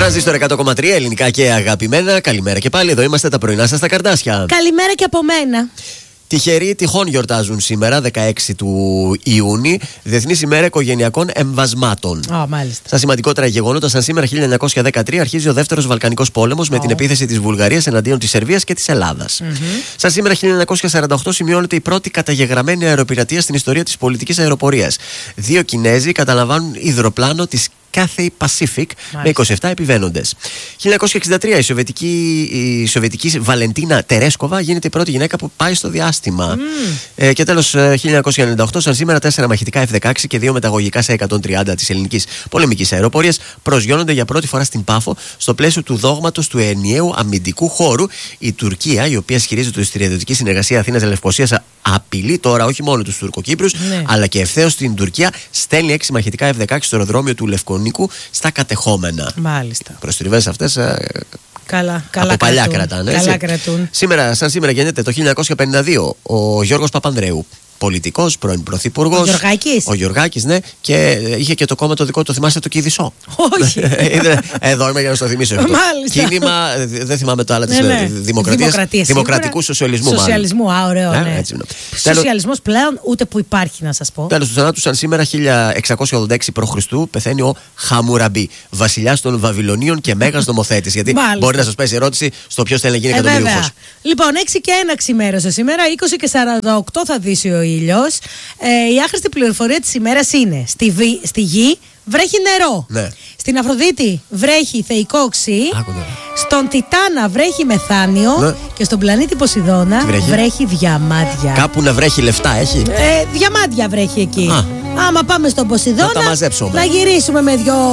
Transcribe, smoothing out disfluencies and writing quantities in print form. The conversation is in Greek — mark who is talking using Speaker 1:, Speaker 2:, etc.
Speaker 1: Τρανζίστορ 100,3 ελληνικά και αγαπημένα. Καλημέρα και πάλι. Εδώ είμαστε τα πρωινά σας τα καρδάσια.
Speaker 2: Καλημέρα και από μένα.
Speaker 1: Τυχεροί τυχόν γιορτάζουν σήμερα, 16 του Ιούνιου, Διεθνής ημέρα οικογενειακών εμβασμάτων.
Speaker 2: Μάλιστα.
Speaker 1: Στα σημαντικότερα γεγονότα, σαν σήμερα 1913 αρχίζει ο δεύτερος Βαλκανικός πόλεμος με την επίθεση της Βουλγαρίας εναντίον της Σερβίας και της Ελλάδας. Σαν σήμερα 1948 σημειώνεται η πρώτη καταγεγραμμένη αεροπειρατεία στην ιστορία της πολιτικής αεροπορίας. 2 Κινέζοι καταλαμβάνουν υδροπλάνο της Cathay Pacific με 27 επιβαίνοντες. 1963 η Σοβιετική Βαλεντίνα Τερέσκοβα γίνεται η πρώτη γυναίκα που πάει στο διάστημα. Και τέλος 1998, σαν σήμερα 4 μαχητικά F-16 και 2 μεταγωγικά σε 130 της ελληνικής πολεμικής αεροπορίας προσγειώνονται για πρώτη φορά στην Πάφο στο πλαίσιο του δόγματος του ενιαίου αμυντικού χώρου. Η Τουρκία, η οποία ισχυρίζεται ότι η στρατιωτική συνεργασία Αθήνας-Λευκοσίας απειλεί τώρα όχι μόνο τους Τουρκοκύπρους, αλλά και ευθέως στην Τουρκία, στέλνει 6 μαχητικά F-16 στο αεροδρόμιο του Λευκονίκου στα κατεχόμενα.
Speaker 2: Μάλιστα.
Speaker 1: Προστριβές αυτές
Speaker 2: Καλά
Speaker 1: από παλιά κρατάνε.
Speaker 2: Καλά κρατούν.
Speaker 1: Σαν σήμερα γεννιέται το 1952 ο Γιώργος Παπανδρέου. Πολιτικός, πρώην πρωθυπουργός. Ο Γιωργάκης, ναι, και είχε και το κόμμα το δικό του, θυμάστε, το Κηδισό.
Speaker 2: Όχι.
Speaker 1: Εδώ είμαι για να στο θυμίσω. Κίνημα, δεν θυμάμαι το άλλο της Δημοκρατίας. Δημοκρατικού σοσιαλισμού.
Speaker 2: Σοσιαλισμού, ωραίο. Σοσιαλισμός πλέον ούτε που υπάρχει, να σας πω.
Speaker 1: Τέλος του θανάτου, σαν σήμερα 1686 π.Χ. πεθαίνει ο Χαμουραμπί, βασιλιάς των Βαβυλωνίων και μέγας νομοθέτης. Γιατί μπορεί να σας πέσει ερώτηση στο ποιος θέλει να γίνει εκατομμυρίουχος.
Speaker 2: Λοιπόν, 6 και 1 ξημέρωσε σήμερα, 20 και 48 θα δύσει ο ήλιος. Η άχρηστη πληροφορία της ημέρας είναι: στη Γη βρέχει νερό.
Speaker 1: Ναι.
Speaker 2: Στην Αφροδίτη βρέχει θεϊκό οξύ. Στον Τιτάνα βρέχει μεθάνιο. Ναι. Και στον πλανήτη Ποσειδώνα βρέχει διαμάντια.
Speaker 1: Κάπου να βρέχει λεφτά έχει.
Speaker 2: Διαμάντια βρέχει εκεί. Άμα πάμε στον Ποσειδώνα,
Speaker 1: να τα μαζέψουμε.
Speaker 2: Να γυρίσουμε με 2